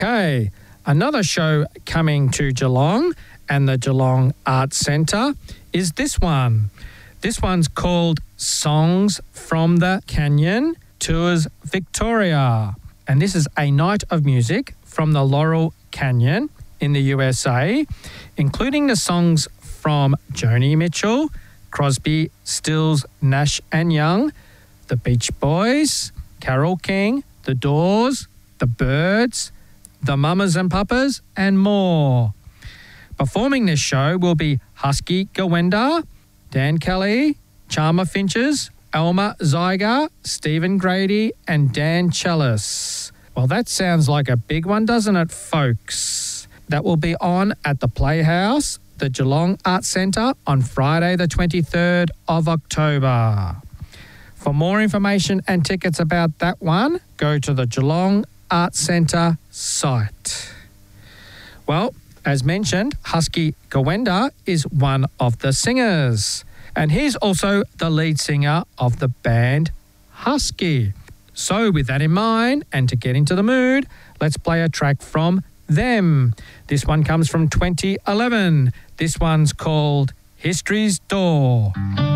Okay, another show coming to Geelong and the Geelong Arts Centre is this one. This one's called Songs from the Canyon Tours Victoria. And this is a night of music from the Laurel Canyon in the USA, including the songs from Joni Mitchell, Crosby, Stills, Nash and Young, the Beach Boys, Carole King, The Doors, The Byrds, the Mamas and Papas, and more. Performing this show will be Husky Gawenda, Dan Kelly, Charma Finches, Elma Zygar, Stephen Grady, and Dan Chellis. Well, that sounds like a big one, doesn't it, folks? That will be on at the Playhouse, the Geelong Arts Centre, on Friday the 23rd of October. For more information and tickets about that one, go to the Geelong Arts Centre site. Well, as mentioned, Husky Gawenda is one of the singers, and he's also the lead singer of the band Husky. So with that in mind, and to get into the mood, let's play a track from them. This one comes from 2011. This one's called History's Door.